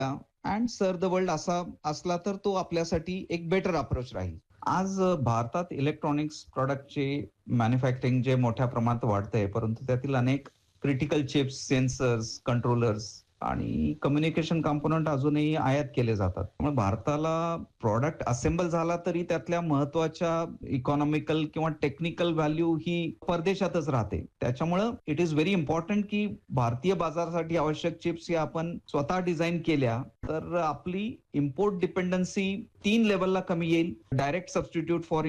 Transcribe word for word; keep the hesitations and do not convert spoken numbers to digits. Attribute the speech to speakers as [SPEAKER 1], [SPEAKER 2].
[SPEAKER 1] And serve the world असा असला तर तो आपल्यासाठी एक बेटर अप्रोच राहील. आज अ, भारतात इलेक्ट्रॉनिक्स प्रॉडक्टचे मॅन्युफॅक्चरिंग जे मोठ्या प्रमाणात वाढतंय, परंतु त्यातील अनेक क्रिटिकल चिप्स, सेन्सर्स, कंट्रोलर्स आणि कम्युनिकेशन कंपोनंट अजूनही आयात केले जातात. मग भारताला प्रॉडक्ट असेंबल झाला तरी त्यातल्या महत्त्वाच्या इकॉनॉमिकल किंवा टेक्निकल व्हॅल्यू ही परदेशातच राहते. त्याच्यामुळं इट इज व्हेरी इम्पॉर्टंट की भारतीय बाजारासाठी आवश्यक चिप्स या आपण स्वतः डिझाइन केल्या तर आपली इम्पोर्ट डिपेंडन्सी तीन लेव्हलला कमी येईल. Direct substitute for